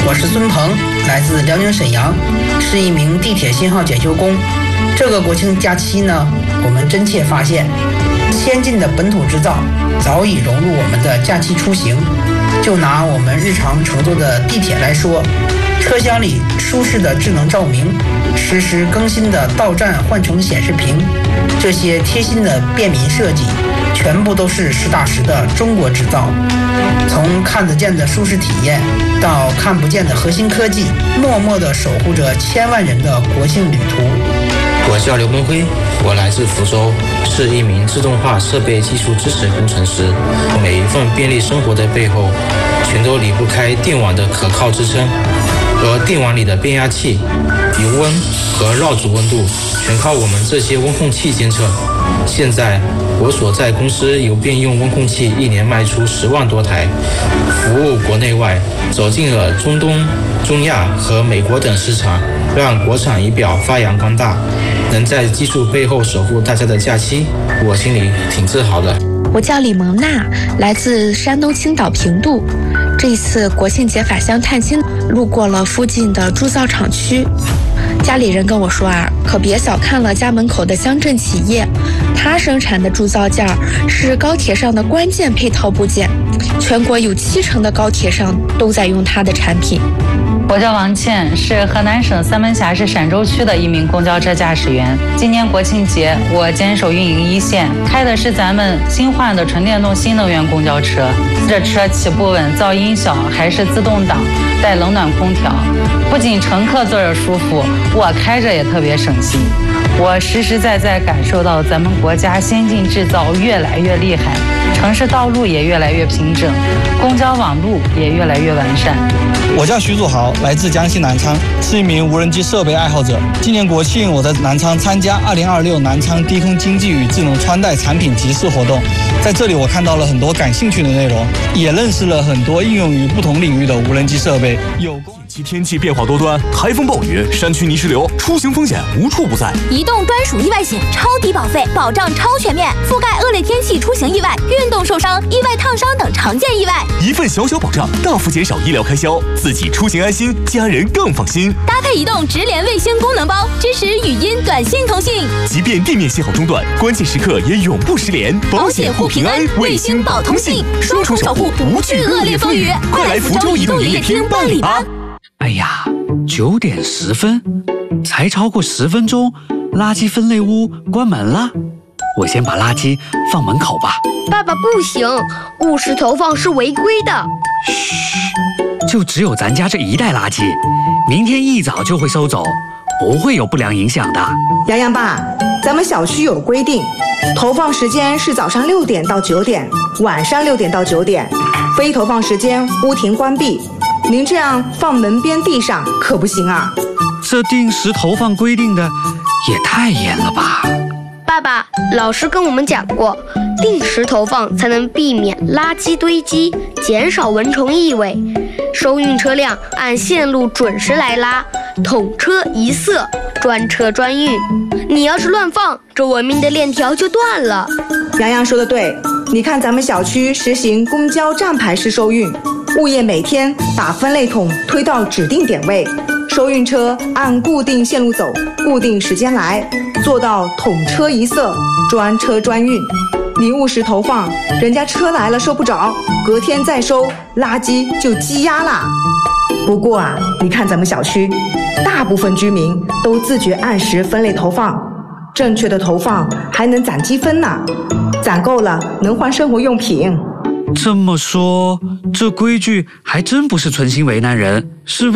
我是孙鹏，来自辽宁沈阳，是一名地铁信号检修工。这个国庆假期呢，我们真切发现，先进的本土制造早已融入我们的假期出行。就拿我们日常乘坐的地铁来说，车厢里舒适的智能照明，实时更新的到站换乘显示屏，这些贴心的便民设计，全部都是实打实的中国制造。从看得见的舒适体验到看不见的核心科技，默默地守护着千万人的国庆旅途。 我叫刘梦辉，我来自福州，是一名自动化设备技术支持工程师。每一份便利生活的背后，全都离不开电网的可靠支撑。而电网里的变压器、油温和绕组温度，全靠我们这些温控器监测。现在我所在公司有便用温控器一年卖出10万多台，服务国内外，走进了中东、中亚和美国等市场，让国产仪表发扬光大。能在技术背后守护大家的假期，我心里挺自豪的。 我叫李蒙娜，来自山东青岛平度。这一次国庆节返乡探亲，路过了附近的铸造厂区。家里人跟我说啊，可别小看了家门口的乡镇企业，它生产的铸造件是高铁上的关键配套部件，全国有70%的高铁上都在用它的产品。 我叫王倩，是河南省三门峡市陕州区的一名公交车驾驶员。今年国庆节，我坚守运营一线，开的是咱们新换的纯电动新能源公交车。这车起步稳，噪音小，还是自动挡，带冷暖空调。不仅乘客坐着舒服，我开着也特别省心。我实实在在感受到咱们国家先进制造越来越厉害，城市道路也越来越平整，公交网路也越来越完善。 我叫徐祖豪，来自江西南昌，是一名无人机设备爱好者。今年国庆，我在南昌参加2026南昌低空经济与智能穿戴产品集市活动，在这里我看到了很多感兴趣的内容，也认识了很多应用于不同领域的无人机设备。 近期天气变化多端，台风暴雨、山区泥石流，出行风险无处不在。 移动专属意外险，超低保费，保障超全面，覆盖恶劣天气出行意外、运动受伤、意外烫伤等常见意外。 一份小小保障，大幅减少医疗开销，自己出行安心，家人更放心。 搭配移动直连卫星功能包，支持语音、短信通信， 即便地面信号中断，关键时刻也永不失联。 保险护平安，卫星保通信，双重守护，不惧恶劣风雨。快来福州移动营业厅办理吧！ 哎呀，9点10分，才超过10分钟，垃圾分类屋关门了。我先把垃圾放门口吧。 爸爸不行，误食投放是违规的。 嘘，就只有咱家这一袋垃圾，明天一早就会收走，不会有不良影响的。 洋洋爸，咱们小区有规定，投放时间是早上6点到9点，晚上6点到9点，非投放时间屋庭关闭。您这样放门边地上可不行啊！ 这定时投放规定的也太严了吧？ 爸爸，老师跟我们讲过，定时投放才能避免垃圾堆积，减少蚊虫异味。收运车辆按线路准时来拉，统车一色，专车专运。你要是乱放，这文明的链条就断了。 洋洋说的对，你看咱们小区实行公交站牌式收运，物业每天把分类桶推到指定点位，收运车按固定线路走，固定时间来，做到统车一色，专车专运。你误时投放，人家车来了收不着，隔天再收，垃圾就积压啦。不过啊，你看咱们小区，大部分居民都自觉按时分类投放，正确的投放还能攒积分呢，攒够了能换生活用品。 这么说，这规矩还真不是存心为难人，是